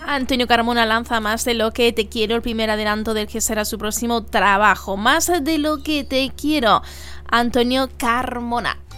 Antonio Carmona lanza Más de lo que te quiero, el primer adelanto del que será su próximo trabajo. Más de lo que te quiero, Antonio Carmona.